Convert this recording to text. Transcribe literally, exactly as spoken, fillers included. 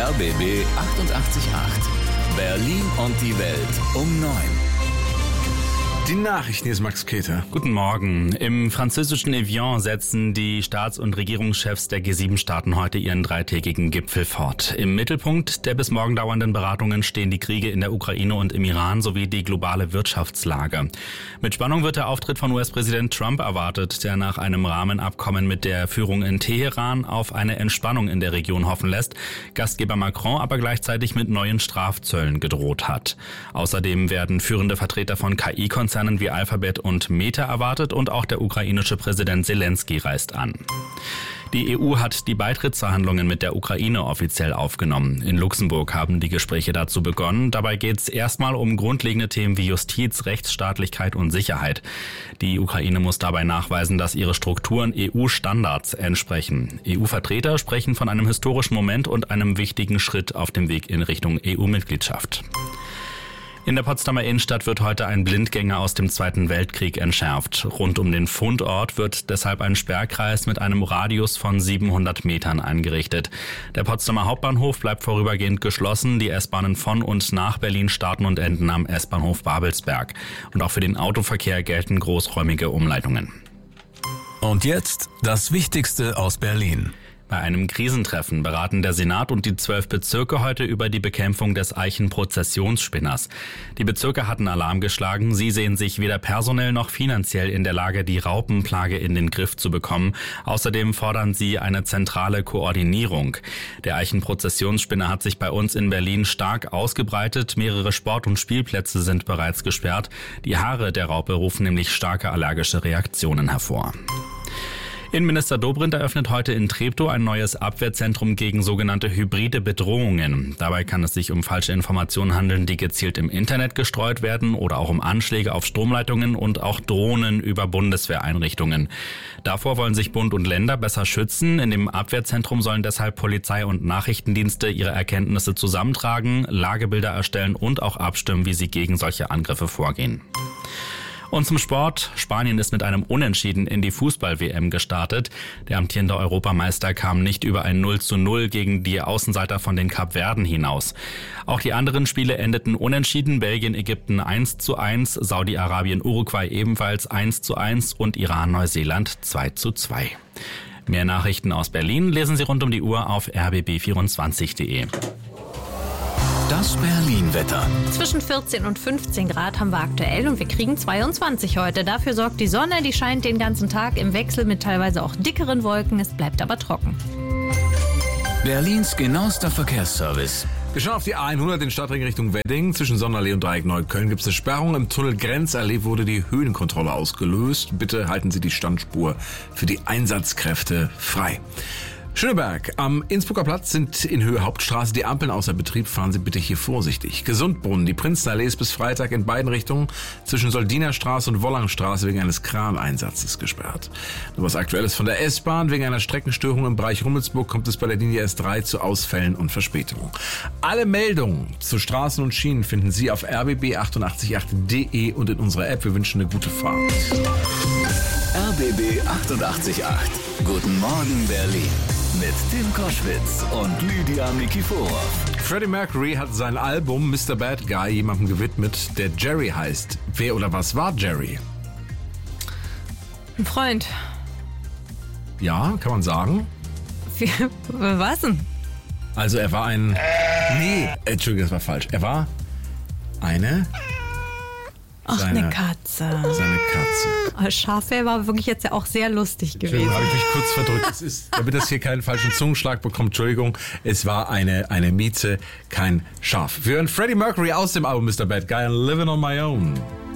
R B B achtundachtzig Komma acht. Berlin und die Welt um neun. Die Nachrichten, hier ist Max Keter. Guten Morgen. Im französischen Evian setzen die Staats- und Regierungschefs der G sieben Staaten heute ihren dreitägigen Gipfel fort. Im Mittelpunkt der bis morgen dauernden Beratungen stehen die Kriege in der Ukraine und im Iran sowie die globale Wirtschaftslage. Mit Spannung wird der Auftritt von U S-Präsident Trump erwartet, der nach einem Rahmenabkommen mit der Führung in Teheran auf eine Entspannung in der Region hoffen lässt, Gastgeber Macron aber gleichzeitig mit neuen Strafzöllen gedroht hat. Außerdem werden führende Vertreter von K I-Konzernen wie Alphabet und Meta erwartet und auch der ukrainische Präsident Zelensky reist an. Die E U hat die Beitrittsverhandlungen mit der Ukraine offiziell aufgenommen. In Luxemburg haben die Gespräche dazu begonnen. Dabei geht es erstmal um grundlegende Themen wie Justiz, Rechtsstaatlichkeit und Sicherheit. Die Ukraine muss dabei nachweisen, dass ihre Strukturen E U-Standards entsprechen. E U-Vertreter sprechen von einem historischen Moment und einem wichtigen Schritt auf dem Weg in Richtung E U-Mitgliedschaft. In der Potsdamer Innenstadt wird heute ein Blindgänger aus dem Zweiten Weltkrieg entschärft. Rund um den Fundort wird deshalb ein Sperrkreis mit einem Radius von siebenhundert Metern eingerichtet. Der Potsdamer Hauptbahnhof bleibt vorübergehend geschlossen. Die S-Bahnen von und nach Berlin starten und enden am S-Bahnhof Babelsberg. Und auch für den Autoverkehr gelten großräumige Umleitungen. Und jetzt das Wichtigste aus Berlin. Bei einem Krisentreffen beraten der Senat und die zwölf Bezirke heute über die Bekämpfung des Eichenprozessionsspinners. Die Bezirke hatten Alarm geschlagen. Sie sehen sich weder personell noch finanziell in der Lage, die Raupenplage in den Griff zu bekommen. Außerdem fordern sie eine zentrale Koordinierung. Der Eichenprozessionsspinner hat sich bei uns in Berlin stark ausgebreitet. Mehrere Sport- und Spielplätze sind bereits gesperrt. Die Haare der Raupe rufen nämlich starke allergische Reaktionen hervor. Innenminister Dobrindt eröffnet heute in Treptow ein neues Abwehrzentrum gegen sogenannte hybride Bedrohungen. Dabei kann es sich um falsche Informationen handeln, die gezielt im Internet gestreut werden oder auch um Anschläge auf Stromleitungen und auch Drohnen über Bundeswehreinrichtungen. Davor wollen sich Bund und Länder besser schützen. In dem Abwehrzentrum sollen deshalb Polizei und Nachrichtendienste ihre Erkenntnisse zusammentragen, Lagebilder erstellen und auch abstimmen, wie sie gegen solche Angriffe vorgehen. Und zum Sport. Spanien ist mit einem Unentschieden in die Fußball-W M gestartet. Der amtierende Europameister kam nicht über ein null zu null gegen die Außenseiter von den Kapverden hinaus. Auch die anderen Spiele endeten unentschieden. Belgien, Ägypten eins zu eins, Saudi-Arabien, Uruguay ebenfalls eins zu eins und Iran, Neuseeland zwei zu zwei. Mehr Nachrichten aus Berlin lesen Sie rund um die Uhr auf r b b vierundzwanzig punkt d e. Das Berlin-Wetter. Zwischen vierzehn und fünfzehn Grad haben wir aktuell und wir kriegen zweiundzwanzig heute. Dafür sorgt die Sonne, die scheint den ganzen Tag im Wechsel mit teilweise auch dickeren Wolken. Es bleibt aber trocken. Berlins genauester Verkehrsservice. Wir schauen auf die A hundert in Stadtring Richtung Wedding. Zwischen Sonderallee und Dreieck Neukölln gibt es eine Sperrung. Im Tunnel Grenzallee wurde die Höhenkontrolle ausgelöst. Bitte halten Sie die Standspur für die Einsatzkräfte frei. Schöneberg. Am Innsbrucker Platz sind in Höhe Hauptstraße die Ampeln außer Betrieb. Fahren Sie bitte hier vorsichtig. Gesundbrunnen. Die Prinzenallee ist bis Freitag in beiden Richtungen zwischen Soldinerstraße und Wollangstraße wegen eines Kraneinsatzes gesperrt. Nur was Aktuelles von der S-Bahn. Wegen einer Streckenstörung im Bereich Rummelsburg kommt es bei der Linie S drei zu Ausfällen und Verspätungen. Alle Meldungen zu Straßen und Schienen finden Sie auf r b b achtundachtzig Komma acht punkt d e und in unserer App. Wir wünschen eine gute Fahrt. R B B achtundachtzig Komma acht. Guten Morgen Berlin. Mit Tim Koschwitz und Lydia Nikiforov. Freddie Mercury hat sein Album Mister Bad Guy jemandem gewidmet, der Jerry heißt. Wer oder was war Jerry? Ein Freund. Ja, kann man sagen. Wie, was denn? Also er war ein... Nee, Entschuldigung, das war falsch. Er war eine... Ach, seine, eine Katze. Seine Katze. Oh, Schafwär war wirklich jetzt ja auch sehr lustig gewesen. Habe ich mich kurz verdrückt. Es ist, damit das hier keinen falschen Zungenschlag bekommt, Entschuldigung, es war eine, eine Mieze, kein Schaf. Wir hören Freddie Mercury aus dem Album Mister Bad Guy and Living on My Own.